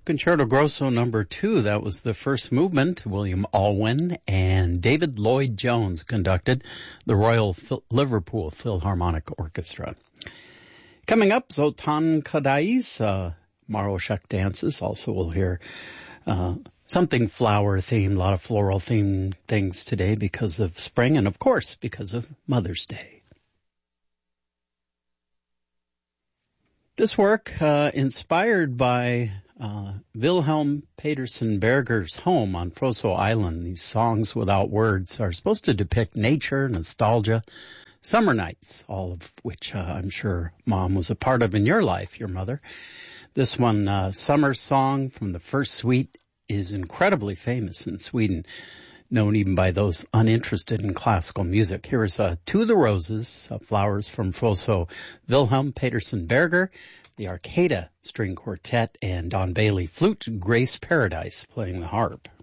Concerto Grosso number 2, that was the first movement. William Alwyn and David Lloyd Jones conducted the Royal Liverpool Philharmonic Orchestra. Coming up, Zoltan Kodály's Maroshek dances. Also we'll hear something flower-themed, a lot of floral-themed things today because of spring and, of course, because of Mother's Day. This work, inspired by Wilhelm Petersen Berger's home on Froso Island. These songs without words are supposed to depict nature, nostalgia, summer nights, all of which I'm sure Mom was a part of in your life, your mother. This one, Summer Song from the First Suite, is incredibly famous in Sweden, known even by those uninterested in classical music. Here is To the Roses, Flowers from Froso, Wilhelm Petersen Berger, the Arcada String Quartet, and Don Bailey Flute, Grace Paradise playing the harp.